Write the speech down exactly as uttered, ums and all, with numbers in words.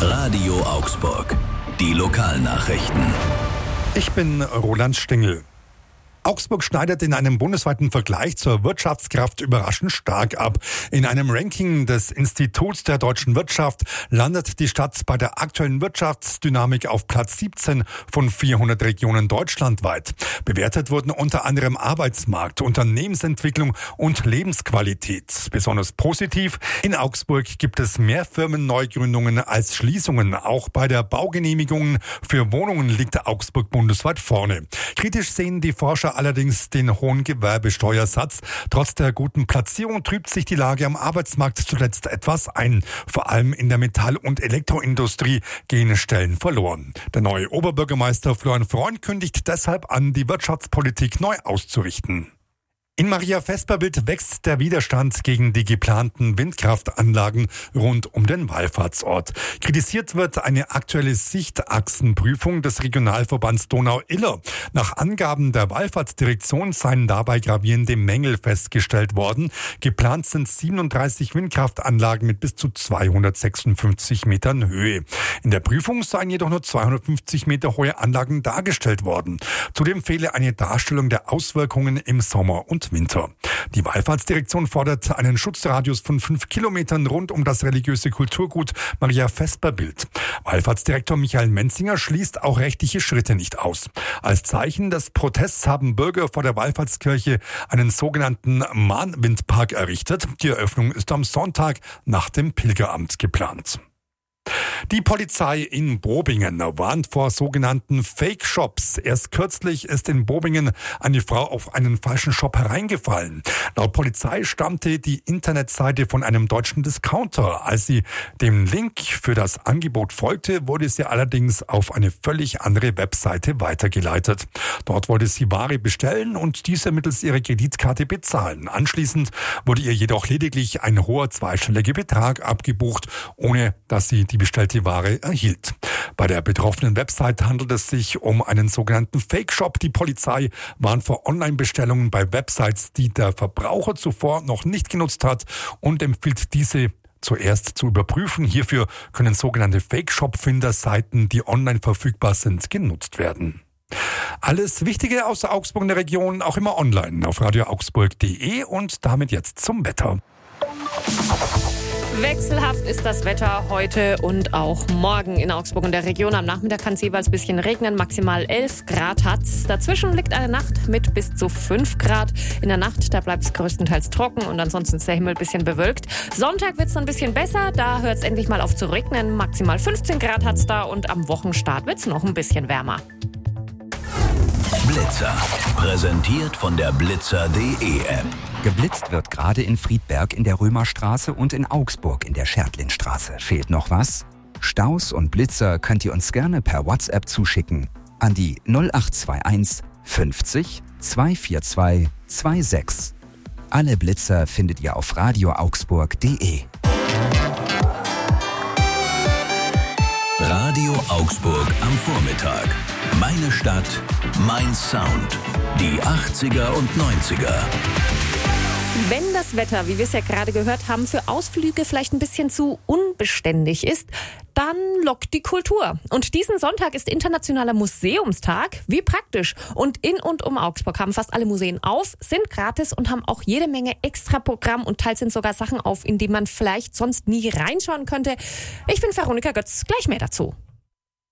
Radio Augsburg. Die Lokalnachrichten. Ich bin Roland Stingel. Augsburg schneidet in einem bundesweiten Vergleich zur Wirtschaftskraft überraschend stark ab. In einem Ranking des Instituts der deutschen Wirtschaft landet die Stadt bei der aktuellen Wirtschaftsdynamik auf Platz siebzehn von vierhundert Regionen deutschlandweit. Bewertet wurden unter anderem Arbeitsmarkt, Unternehmensentwicklung und Lebensqualität. Besonders positiv: in Augsburg gibt es mehr Firmenneugründungen als Schließungen. Auch bei der Baugenehmigungen für Wohnungen liegt Augsburg bundesweit vorne. Kritisch sehen die Forscher allerdings den hohen Gewerbesteuersatz. Trotz der guten Platzierung trübt sich die Lage am Arbeitsmarkt zuletzt etwas ein. Vor allem in der Metall- und Elektroindustrie gehen Stellen verloren. Der neue Oberbürgermeister Florian Freund kündigt deshalb an, die Wirtschaftspolitik neu auszurichten. In Maria-Vesperbild wächst der Widerstand gegen die geplanten Windkraftanlagen rund um den Wallfahrtsort. Kritisiert wird eine aktuelle Sichtachsenprüfung des Regionalverbands Donau-Iller. Nach Angaben der Wallfahrtsdirektion seien dabei gravierende Mängel festgestellt worden. Geplant sind siebenunddreißig Windkraftanlagen mit bis zu zweihundertsechsundfünfzig Metern Höhe. In der Prüfung seien jedoch nur zweihundertfünfzig Meter hohe Anlagen dargestellt worden. Zudem fehle eine Darstellung der Auswirkungen im Sommer und Winter. Die Wallfahrtsdirektion fordert einen Schutzradius von fünf Kilometern rund um das religiöse Kulturgut Maria-Vesperbild. Wallfahrtsdirektor Michael Menzinger schließt auch rechtliche Schritte nicht aus. Als Zeichen des Protests haben Bürger vor der Wallfahrtskirche einen sogenannten Mahnwindpark errichtet. Die Eröffnung ist am Sonntag nach dem Pilgeramt geplant. Die Polizei in Bobingen warnt vor sogenannten Fake-Shops. Erst kürzlich ist in Bobingen eine Frau auf einen falschen Shop hereingefallen. Laut Polizei stammte die Internetseite von einem deutschen Discounter. Als sie dem Link für das Angebot folgte, wurde sie allerdings auf eine völlig andere Webseite weitergeleitet. Dort wollte sie Ware bestellen und diese mittels ihrer Kreditkarte bezahlen. Anschließend wurde ihr jedoch lediglich ein hoher zweistelliger Betrag abgebucht, ohne dass sie die bestellte Ware erhielt. Bei der betroffenen Website handelt es sich um einen sogenannten Fake-Shop. Die Polizei warnt vor Online-Bestellungen bei Websites, die der Verbraucher zuvor noch nicht genutzt hat, und empfiehlt diese zuerst zu überprüfen. Hierfür können sogenannte Fake-Shop-Finder-Seiten, die online verfügbar sind, genutzt werden. Alles Wichtige aus Augsburg in der Region auch immer online auf radio augsburg punkt de und damit jetzt zum Wetter. Wechselhaft ist das Wetter heute und auch morgen in Augsburg und der Region. Am Nachmittag kann es jeweils ein bisschen regnen, maximal elf Grad hat's. Dazwischen liegt eine Nacht mit bis zu fünf Grad. In der Nacht, da bleibt es größtenteils trocken und ansonsten ist der Himmel ein bisschen bewölkt. Sonntag wird es ein bisschen besser, da hört es endlich mal auf zu regnen. Maximal fünfzehn Grad hat's da und am Wochenstart wird es noch ein bisschen wärmer. Blitzer, präsentiert von der blitzer punkt de App. Geblitzt wird gerade in Friedberg in der Römerstraße und in Augsburg in der Schertlinstraße. Fehlt noch was? Staus und Blitzer könnt ihr uns gerne per WhatsApp zuschicken an die null acht zwei eins fünfzig zweihundertvierundzwanzig sechsundzwanzig. Alle Blitzer findet ihr auf radio augsburg punkt de. Radio Augsburg am Vormittag. Meine Stadt, mein Sound. Die achtziger und neunziger. Wenn das Wetter, wie wir es ja gerade gehört haben, für Ausflüge vielleicht ein bisschen zu unbeständig ist, dann lockt die Kultur. Und diesen Sonntag ist Internationaler Museumstag. Wie praktisch. Und in und um Augsburg haben fast alle Museen auf, sind gratis und haben auch jede Menge Extraprogramm und teils sind sogar Sachen auf, in die man vielleicht sonst nie reinschauen könnte. Ich bin Veronika Götz, gleich mehr dazu.